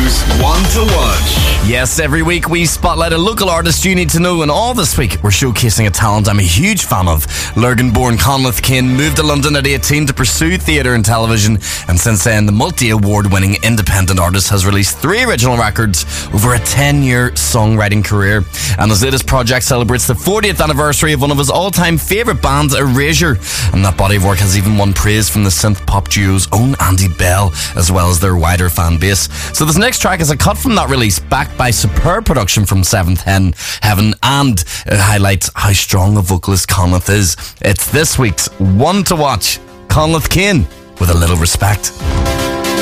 Who's One to Watch? Yes, every week we spotlight a local artist you need to know, and all this week we're showcasing a talent I'm a huge fan of. Lurgan-born Conleth Kane moved to London at 18 to pursue theatre and television, and since then the multi-award-winning independent artist has released 3 original records over a 10-year songwriting career. And his latest project celebrates the 40th anniversary of one of his all-time favourite bands, Erasure, and that body of work has even won praise from the synth-pop duo's own Andy Bell, as well as their wider fan base. So this next track is a cut from that release, backed by superb production from Seventh Heaven, and it highlights how strong a vocalist Conleth is. It's this week's One to Watch, Conleth Kane, with A Little Respect.